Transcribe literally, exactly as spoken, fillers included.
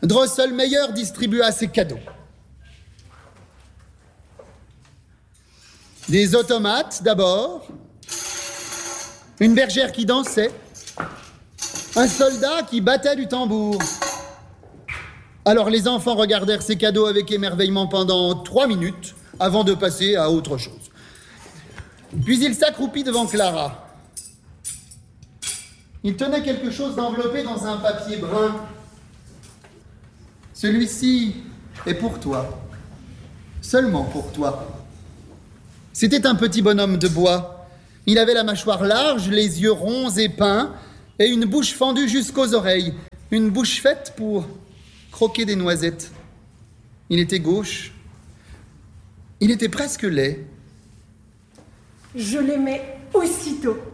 Drosselmeyer distribua ses cadeaux. Des automates d'abord, une bergère qui dansait, un soldat qui battait du tambour. Alors les enfants regardèrent ces cadeaux avec émerveillement pendant trois minutes avant de passer à autre chose. Puis il s'accroupit devant Clara. Il tenait quelque chose d'enveloppé dans un papier brun. Celui-ci est pour toi, seulement pour toi. C'était un petit bonhomme de bois. Il avait la mâchoire large, les yeux ronds et peints, et une bouche fendue jusqu'aux oreilles. Une bouche faite pour croquer des noisettes. Il était gauche. Il était presque laid. Je l'aimais aussitôt.